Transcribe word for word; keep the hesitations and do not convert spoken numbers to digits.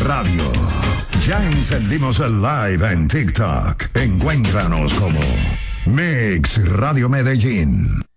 Radio. Ya encendimos el live en TikTok. Encuéntranos como Mix Radio Medellín.